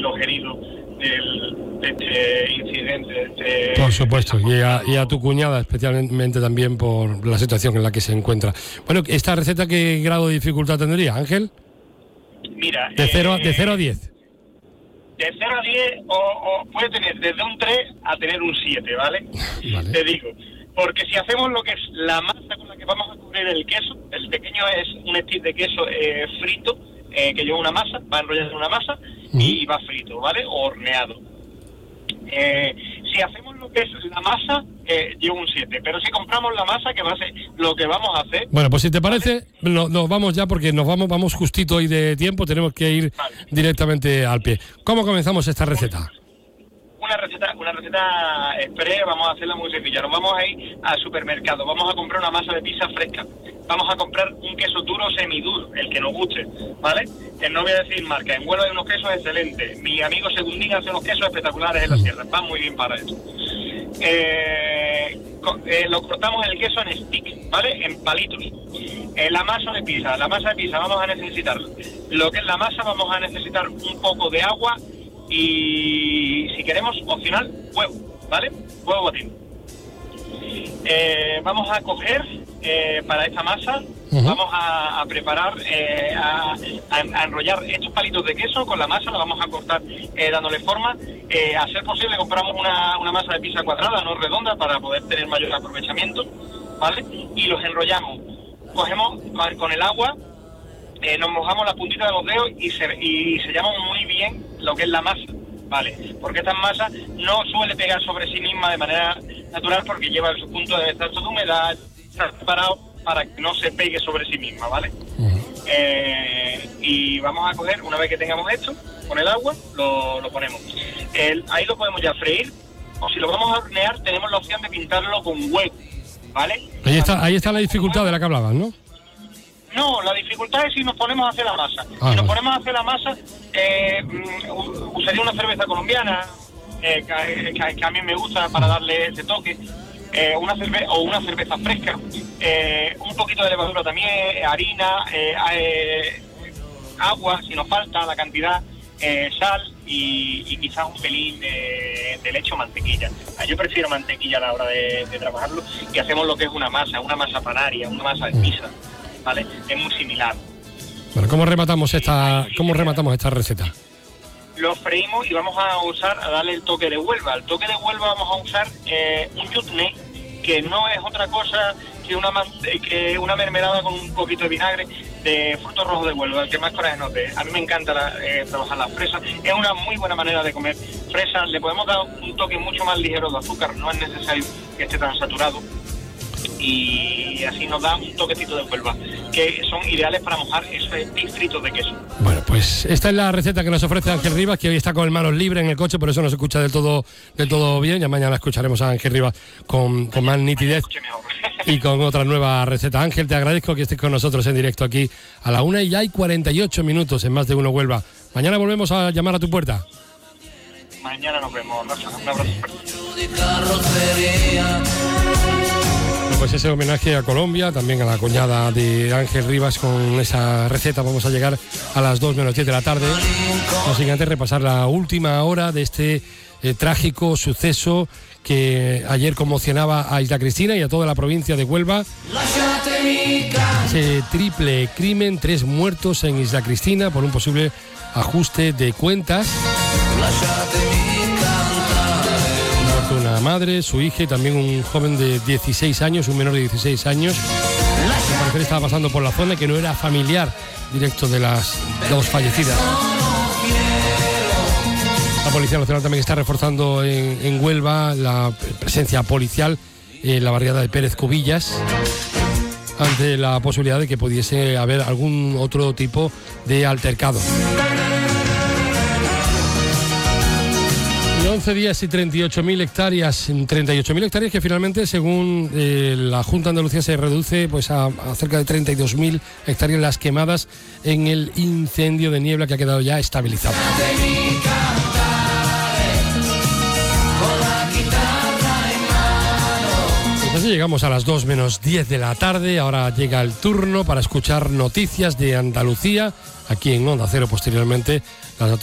los heridos de este incidente. Por supuesto, y a tu cuñada especialmente también por la situación en la que se encuentra. Bueno, ¿esta receta qué grado de dificultad tendría, Ángel? Mira, de 0 a 10. De 0 a 10 o puede tener desde un 3 a tener un 7, ¿vale? Vale. Te digo, porque si hacemos lo que es la masa con la que vamos a cubrir el queso, el pequeño es un stick de queso frito, que lleva una masa, va enrollado en una masa y va frito, ¿vale? O horneado. Si hacemos lo que es la masa, lleva un 7, pero si compramos la masa, que va a ser lo que vamos a hacer... Bueno, pues si te parece, nos vamos ya porque vamos justito hoy de tiempo, tenemos que ir directamente al pie. ¿Cómo comenzamos esta receta? Una receta express, vamos a hacerla muy sencilla. Nos vamos a ir al supermercado, vamos a comprar una masa de pizza fresca, vamos a comprar un queso duro semiduro, el que nos guste, ¿vale? No voy a decir marca, en Huelva hay unos quesos excelentes, mi amigo Segundín hace unos quesos espectaculares en la sierra, van muy bien para eso. Lo cortamos el queso en stick, ¿vale? En palitos. La masa de pizza vamos a necesitar lo que es la masa, vamos a necesitar un poco de agua y, si queremos, opcional, huevo, ¿vale? Huevo batido. Vamos a coger para esta masa, vamos a preparar, a enrollar estos palitos de queso con la masa, la vamos a cortar dándole forma. A ser posible compramos una masa de pizza cuadrada, no redonda, para poder tener mayor aprovechamiento, ¿vale? Y los enrollamos. Cogemos con el agua, nos mojamos la puntita de los dedos y sellamos muy bien lo que es la masa, ¿vale? Porque esta masa no suele pegar sobre sí misma de manera natural porque lleva su punto de extracto de humedad, está preparado para que no se pegue sobre sí misma, ¿vale? Y vamos a coger, una vez que tengamos esto, con el agua, lo ponemos. Ahí lo podemos ya freír, o si lo vamos a hornear, tenemos la opción de pintarlo con huevo, ¿vale? Ahí está la dificultad de la que hablabas, ¿no? No, la dificultad es si nos ponemos a hacer la masa. Si nos ponemos a hacer la masa, usaría una cerveza colombiana, que a mí me gusta para darle ese toque, una cerveza fresca, un poquito de levadura también, harina, agua, si nos falta la cantidad, sal y quizás un pelín de leche o mantequilla. Yo prefiero mantequilla a la hora de trabajarlo, y hacemos lo que es una masa panaria, una masa de pizza, ¿vale? Es muy similar. Bueno, ¿cómo rematamos esta receta? Lo freímos y vamos a darle el toque de Huelva. El toque de Huelva vamos a usar un yutne, que no es otra cosa que una mermelada con un poquito de vinagre de frutos rojos de Huelva, el que más coraje nos dé. A mí me encanta trabajar las fresas, es una muy buena manera de comer fresas. Le podemos dar un toque mucho más ligero de azúcar, no es necesario que esté tan saturado, y así nos da un toquecito de Huelva, que son ideales para mojar esos fritos de queso. Bueno, pues esta es la receta que nos ofrece Ángel Rivas, que hoy está con manos libres en el coche, por eso no se escucha del todo bien. Ya mañana escucharemos a Ángel Rivas con más nitidez y con otra nueva receta. Ángel, te agradezco que estés con nosotros en directo aquí a la 1:48 en Más de Uno Huelva. Mañana volvemos a llamar a tu puerta. Mañana nos vemos, Rafa. Un abrazo. Pues ese homenaje a Colombia, también a la cuñada de Ángel Rivas con esa receta. Vamos a llegar a las 2:10 de la tarde. No sin antes repasar la última hora de este trágico suceso que ayer conmocionaba a Isla Cristina y a toda la provincia de Huelva. Ese triple crimen, 3 muertos en Isla Cristina por un posible ajuste de cuentas. Una madre, su hija y también un joven de 16 años, un menor de 16 años. Al parecer estaba pasando por la zona, que no era familiar directo de las 2 fallecidas. La Policía Nacional también está reforzando en Huelva la presencia policial en la barriada de Pérez Cubillas, ante la posibilidad de que pudiese haber algún otro tipo de altercado. 11 días y 38.000 hectáreas, 38.000 hectáreas que finalmente, según la Junta de Andalucía, se reduce pues a cerca de 32.000 hectáreas las quemadas en el incendio de niebla, que ha quedado ya estabilizado. Pues así llegamos a las 2:10 de la tarde. Ahora llega el turno para escuchar noticias de Andalucía aquí en Onda Cero. Posteriormente las noticias